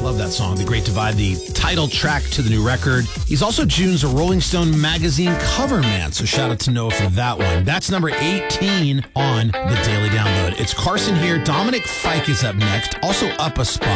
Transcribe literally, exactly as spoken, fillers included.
Love that song, The Great Divide, the title track to the new record. He's also June's Rolling Stone magazine cover man, so shout out to Noah for that one. That's number eighteen on the Daily Download. It's Carson here. Dominic Fike is up next, also up a spot.